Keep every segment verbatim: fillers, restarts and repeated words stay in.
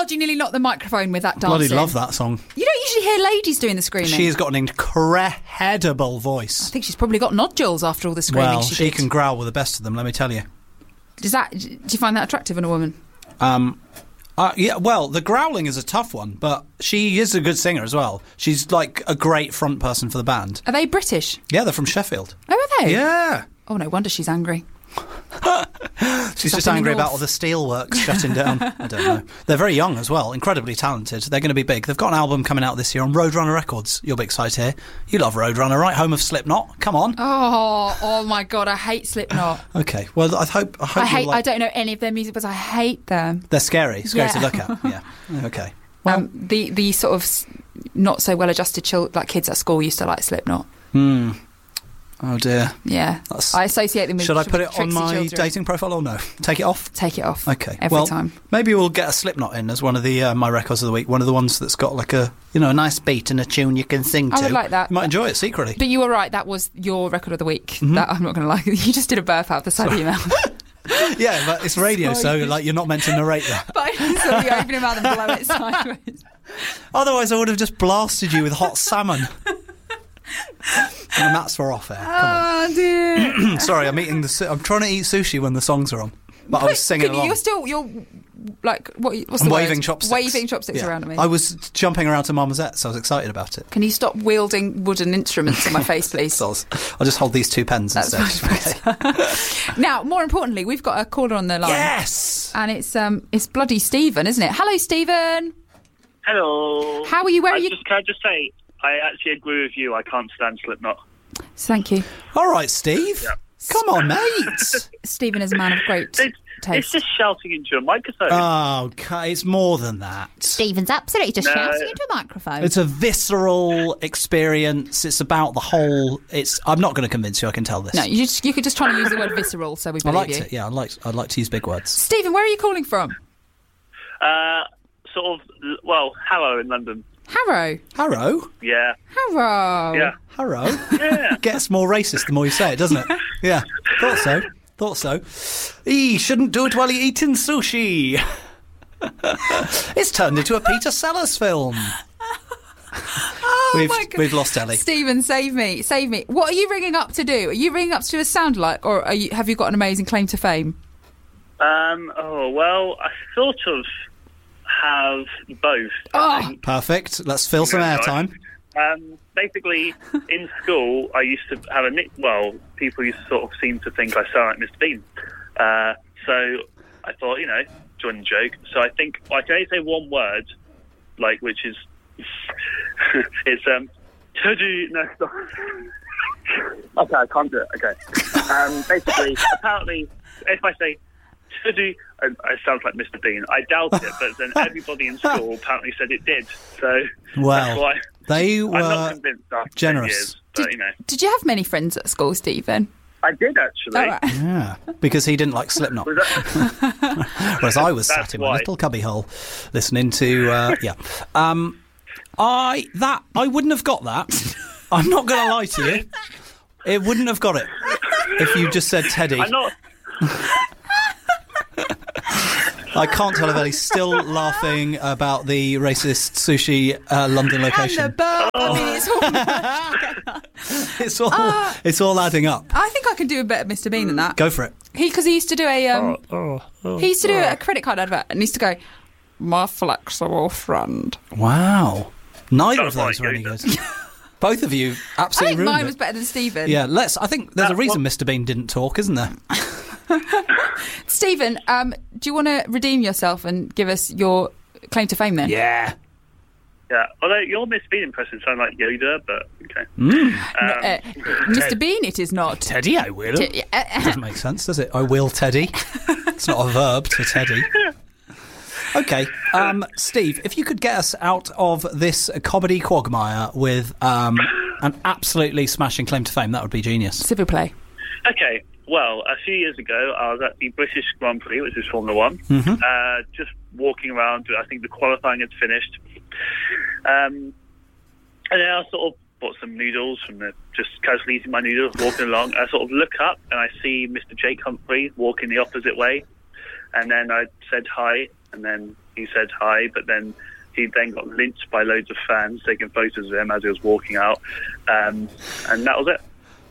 God, you nearly knocked the microphone with that dancing. Bloody love that song. You don't usually hear ladies doing the screaming. She's got an incredible voice. I think she's probably got nodules after all the screaming well, she she did. can growl with the best of them, let me tell you. Does that? Do you find that attractive in a woman? Um, uh, yeah, well, the growling is a tough one, but she is a good singer as well. She's like a great front person for the band. Are they British? Yeah, they're from Sheffield. Oh, are they? Yeah. Oh, no wonder she's angry. She's Up just in the angry north. about all the steelworks shutting down. I don't know. They're very young as well, incredibly talented. They're going to be big. They've got an album coming out this year on Roadrunner Records. You'll be excited to hear. You love Roadrunner, right? Home of Slipknot. Come on. Oh, oh my God, I hate Slipknot. Okay. Well, I hope. I, hope I hate. you'll like... I don't know any of their music, but I hate them. They're scary. Scary Yeah. to look at. Yeah. Okay. Well, Um, the the sort of s- not so well adjusted chil- like kids at school used to like Slipknot. hmm. Oh dear. Yeah, That's- I associate them with. Should I with put it on tricksy my children. dating profile or no? Take it off? Take it off. Okay. every well, time. maybe we'll get a Slipknot in as one of the uh, my records of the week. One of the ones that's got like a you know a nice beat and a tune you can sing to. I would like that. You might enjoy it secretly. But you were right. That was your record of the week. Mm-hmm. That I'm not going to lie. You just did a burp out the side of your mouth. Yeah, but it's radio, Sorry. so like you're not meant to narrate that. But I just saw you open your mouth and blow it sideways. Otherwise, I would have just blasted you with hot salmon. And that's for off air. Come Oh dear. on. Sorry, I'm eating the. Su- I'm trying to eat sushi when the songs are on, but I was singing Can you, along. you're still you're like what? What's I'm the waving word? chopsticks. Waving chopsticks Yeah. around at me. I was jumping around to Marmoset's, so I was excited about it. Can you stop wielding wooden instruments in my face, please? So I'll, I'll just hold these two pens That's instead. much better. Now, more importantly, we've got a caller on the line. Yes. And it's um it's bloody Stephen, isn't it? Hello, Stephen. Hello. How are you? Where I are you? Just, can I just say, I actually agree with you. I can't stand Slipknot. Thank you. All right, Steve. Yeah. Come on, mate. Stephen is a man of great It's, it's taste. just shouting into a microphone. Oh, okay, it's more than that. Stephen's absolutely just No. shouting into a microphone. It's a visceral experience. It's about the whole. It's. I'm not going to convince you. I can tell this. No, you just you could just try to use the word visceral, so we I believe like you. to. Yeah, I like. I'd like to use big words. Stephen, where are you calling from? Uh, sort of, well, Harrow in London. Harrow. Harrow. Yeah. Harrow. Yeah. Harrow. Yeah. Gets more racist the more you say it, doesn't it? Yeah. Thought so. Thought so. He shouldn't do it while you're eating sushi. It's turned into a Peter Sellers film. Oh we've my God. we've lost Ellie. Stephen, save me, save me. What are you ringing up to do? Are you ringing up to do a sound like, or are you, have you got an amazing claim to fame? Um, oh, well, I sort of have both, I Oh. think. Perfect. Let's fill some Yeah, airtime. Um, basically, in school, I used to have a nick. Well, people used to sort of seem to think I sound like Mister Bean. Uh, so I thought, you know, join the joke. So I think I can only say one word, like which is it's um. To-do, no, stop. Okay, I can't do it. Okay. Um, basically, apparently, if I say to-do, it, it sounds like Mister Bean. I doubt it, but then everybody in school apparently said it did. So that's Well, why they I'm not were convinced after ten generous. years, but you know, Did you have many friends at school, Stephen? I did actually. All right. Yeah, because he didn't like Slipknot. Was that- Whereas I was That's sat in my why. little cubbyhole listening to uh, yeah. Um, I that I wouldn't have got that. I'm not going to lie to you. It wouldn't have got it if you just said Teddy. I'm not. I can't tell if Ellie's still laughing about the racist sushi uh, London And the location. burp. I mean, it's all. It's all Uh, it's all adding up. I think I can do a better Mister Bean than that. Go for it. He because he used to do a um, Oh, oh, he used to do a credit card advert and he used to go, "My flexible friend." Wow. Neither Oh of those my were any good. goodness. Both of you I absolutely think ruined mine it. was better than Stephen. Yeah, let's. I think there's a That- reason what- Mister Bean didn't talk, isn't there? Stephen, um, do you want to redeem yourself and give us your claim to fame then? Yeah. Yeah. Although your Miss Bean impression sound like Yoda, but okay. Mm. Um, Uh, Mister Bean, it is not. Teddy, I will. T- uh, Doesn't make sense, does it? I will Teddy. It's not a verb to Teddy. Okay, um, Steve, if you could get us out of this comedy quagmire with um, an absolutely smashing claim to fame, that would be genius. Civil play. Okay, well, a few years ago, I was at the British Grand Prix, which is Formula One, Mm-hmm. uh, just walking around. I think the qualifying had finished. Um, and then I sort of bought some noodles from the, just casually eating my noodles, walking along. I sort of look up and I see Mister Jake Humphrey walking the opposite way. and then I said hi, and then he said hi, but then he then got lynched by loads of fans taking photos of him as he was walking out, um, and that was it.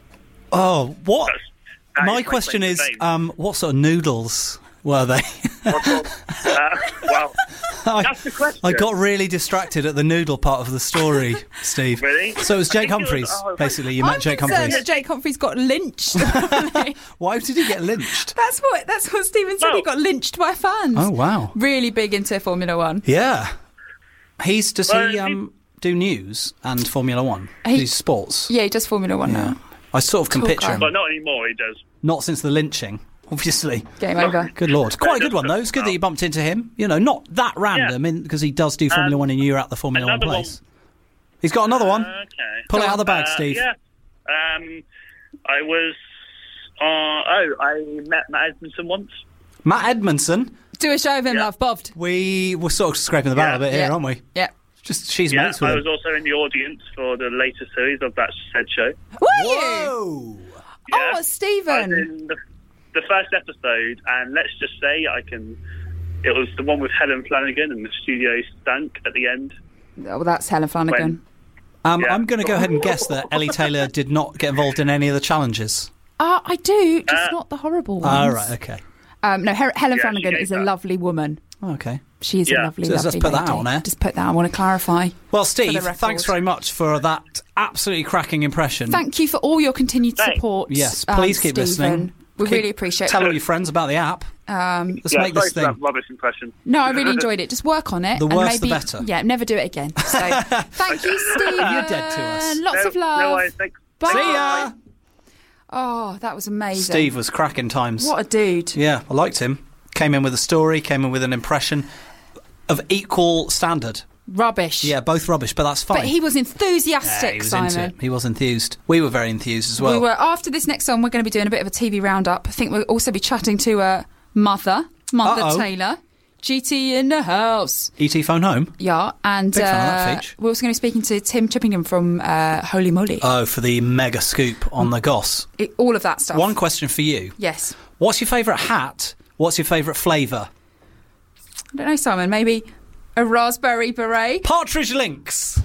Oh, what? That's, that my is question claim is, to fame. um, what sort of noodles were they? What's wrong? uh, well, I, that's the question. I got really distracted at the noodle part of the story, Steve. Really? So it was I Jake think it was- Humphries, oh, it was- basically. You met I'm Jake concerned Humphries. that Jake Humphries got lynched. Why did he get lynched? That's what that's what Stephen said. Well- He got lynched by fans. Oh, wow. Really big into Formula One. Yeah. He's, does Well, he um, do news and Formula One? He- He's sports. Yeah, he does Formula One Yeah. now. I sort of can Tall picture guy. him. But not anymore, he does. Not since the lynching, obviously. Game over. Good Lord. Quite a good one, though. It's good that you bumped into him. You know, not that random, because he does do Formula Um, One and you're at the Formula One another place. He's got another one. Okay. Pull it Go out of the bag, Uh, Steve. Yeah. Um, I was. Uh, oh, I met Matt Edmondson once. Matt Edmondson. Do a show of him, Yeah. love, bobbed. We were sort of scraping the barrel Yeah. a bit here, Yeah. aren't we? Yeah. Just she's Yeah, mates with I him. was also in the audience for the later series of that said show. Were you? Whoa! Yeah. Oh, I was Stephen. in the, the first episode, and let's just say I can. It was the one with Helen Flanagan, and the studio stank at the end. Oh, well, that's Helen Flanagan. Um, Yeah. I'm going to go ahead and guess that Ellie Taylor did not get involved in any of the challenges. Uh, I do, just Uh, not the horrible ones. All right, okay. Um, no, Her- Helen Yeah, she Flanagan gave is a that. lovely woman. Oh, okay. She is a Yeah. lovely, So let's lovely put that lady. on there. Just put that. I want to clarify. Well, For Steve, the record. thanks very much for that absolutely cracking impression. Thank you for all your continued Thanks. support. Yes, um, please keep Stephen. listening. We Keep- really appreciate Tell it. all your friends about the app. Um, Let's yeah, make sorry this for thing. that rubbish impression. no, I really enjoyed it. Just work on it. The and worse the maybe, better. Yeah, never do it again. So, thank you, Stephen. You're dead to us. Lots no, of love. No worries, thanks. Bye. See ya! Oh, that was amazing. Steve was cracking times. What a dude. Yeah, I liked him. Came in with a story, came in with an impression of equal standard. Rubbish. Yeah, both rubbish, but that's fine. But he was Yeah, enthusiastic, he was Simon. into it. He was enthused. We were very enthused as well. We were after this next song. We're going to be doing a bit of a T V roundup. I think we'll also be chatting to uh, Mother, Mother Uh-oh. Taylor, G T in the house. E T phone home. Yeah, and Big fan of that uh, feature. we're also going to be speaking to Tim Chippingham from uh, Holy Moly. Oh, for the mega scoop on the goss. It- all of that stuff. One question for you. Yes. What's your favourite hat? What's your favourite flavour? I don't know, Simon. Maybe a raspberry beret. Partridge Lynx.